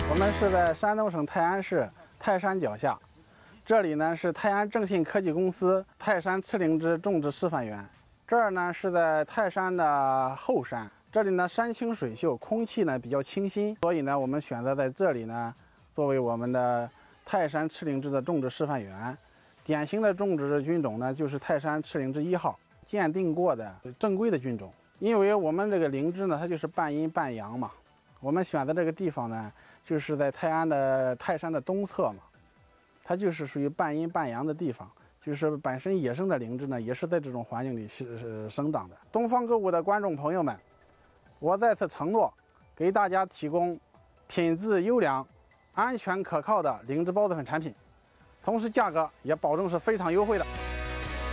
我们是在山东省泰安市泰山脚下，这里呢是泰安正信科技公司泰山赤灵芝种植示范园。这儿呢是在泰山的后山，这里呢山清水秀，空气呢比较清新，所以呢我们选择在这里呢作为我们的泰山赤灵芝的种植示范园。典型的种植菌种呢就是泰山赤灵芝1号，鉴定过的正规的菌种。因为我们这个灵芝呢它就是半阴半阳嘛，我们选择这个地方呢就是在泰安的泰山的东侧嘛，它就是属于半阴半阳的地方，就是本身野生的灵芝呢也是在这种环境里生长的。东方购物的观众朋友们，我再次承诺给大家提供品质优良、安全可靠的灵芝孢子粉产品，同时价格也保证是非常优惠的。